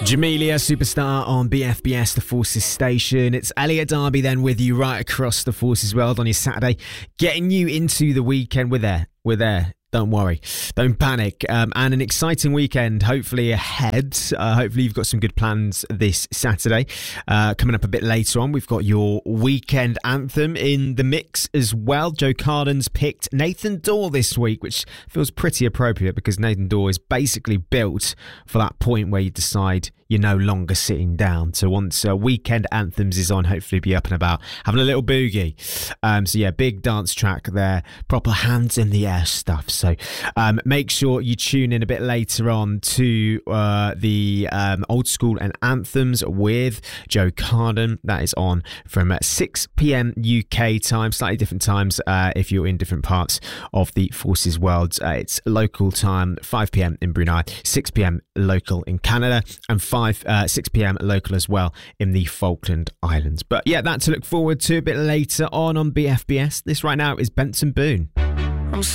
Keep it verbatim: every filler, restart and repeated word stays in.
Jamelia, Superstar on B F B S, the Forces station. It's Elliot Darby then with you right across the Forces world on your Saturday, getting you into the weekend. We're there. We're there. Don't worry. Don't panic. Um, and an exciting weekend hopefully ahead. Uh, hopefully you've got some good plans this Saturday. Uh, coming up a bit later on, we've got your weekend anthem in the mix as well. Joe Carden's picked Nathan Dawe this week, which feels pretty appropriate because Nathan Dawe is basically built for that point where you decide you're no longer sitting down. So once uh, Weekend Anthems is on, hopefully be up and about, having a little boogie. Um, so yeah, big dance track there, proper hands in the air stuff. So um, make sure you tune in a bit later on to uh, the um, Old School and Anthems with Joe Carden. That is on from six p.m. U K time, slightly different times uh, if you're in different parts of the Forces world. Uh, it's local time, five p.m. in Brunei, six p.m. local in Canada, and five, uh, six p.m. local as well in the Falkland Islands. But yeah, that to look forward to a bit later on on B F B S. This right now is Benson Boone.